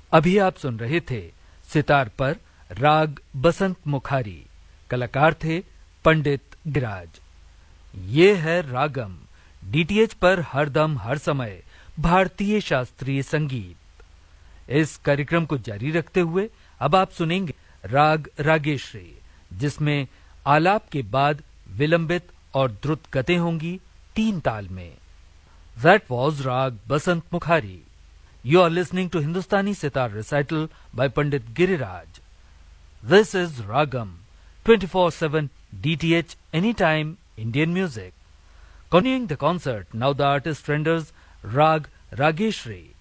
अभी आप सुन रहे थे सितार पर राग बसंत मुखारी, कलाकार थे पंडित गिरिराज। ये है रागम, डीटीएच पर हरदम हर समय भारतीय शास्त्रीय संगीत। इस कार्यक्रम को जारी रखते हुए अब आप सुनेंगे राग रागेश्री, जिसमें आलाप के बाद विलंबित और द्रुत गतें होंगी 3 ताल में। That was Rag Basant Mukhari. You are listening to Hindustani Sitar Recital by Pandit Giriraj. This is Ragam, 24/7 DTH Anytime Indian Music. Continuing the concert, now the artist renders Rag Rageshri.